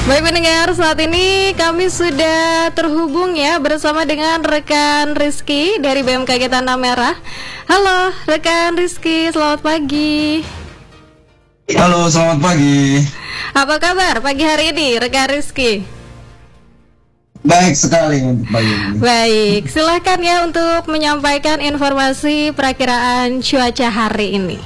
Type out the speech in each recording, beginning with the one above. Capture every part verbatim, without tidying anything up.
Baik pendengar, saat ini kami sudah terhubung ya bersama dengan rekan Rizky dari B M K G Tanah Merah. Halo rekan Rizky, selamat pagi. Halo, selamat pagi. Apa kabar pagi hari ini rekan Rizky? Baik sekali untuk pagi ini. Baik, silakan ya untuk menyampaikan informasi perakiraan cuaca hari ini.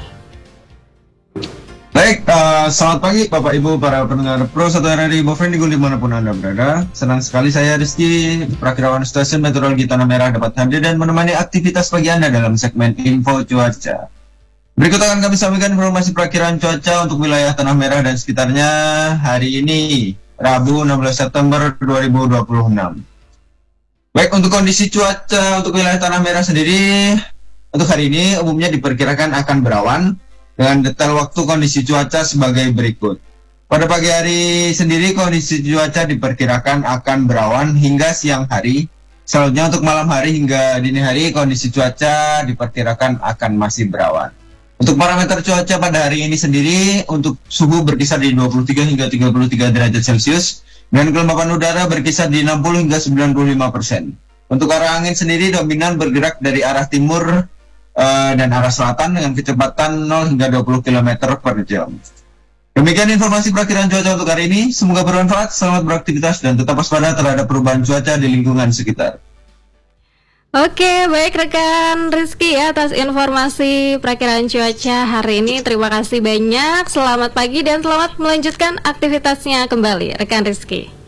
Baik, uh, selamat pagi Bapak Ibu para pendengar Pro satu R R I Bofriend dimanapun Anda berada. Senang sekali saya Rizky, perakirawan stasiun meteorologi Tanah Merah dapat hadir dan menemani aktivitas pagi Anda dalam segmen Info Cuaca. Berikut akan kami sampaikan informasi perakiraan cuaca untuk wilayah Tanah Merah dan sekitarnya hari ini, Rabu enam belas September dua ribu dua puluh enam. Baik, untuk kondisi cuaca untuk wilayah Tanah Merah sendiri, untuk hari ini umumnya diperkirakan akan berawan dengan detail waktu kondisi cuaca sebagai berikut. Pada pagi hari sendiri kondisi cuaca diperkirakan akan berawan hingga siang hari. Selanjutnya untuk malam hari hingga dini hari kondisi cuaca diperkirakan akan masih berawan. Untuk parameter cuaca pada hari ini sendiri, untuk suhu berkisar di dua puluh tiga hingga tiga puluh tiga derajat Celcius dan kelembapan udara berkisar di enam puluh hingga sembilan puluh lima persen. Untuk arah angin sendiri dominan bergerak dari arah timur Uh, dan arah selatan dengan kecepatan nol hingga dua puluh kilometer per jam. Demikian informasi perakiraan cuaca untuk hari ini. Semoga bermanfaat, selamat beraktivitas dan tetap waspada terhadap perubahan cuaca di lingkungan sekitar. Oke, baik rekan Rizky ya atas informasi perakiraan cuaca hari ini. Terima kasih banyak, selamat pagi dan selamat melanjutkan aktivitasnya kembali rekan Rizky.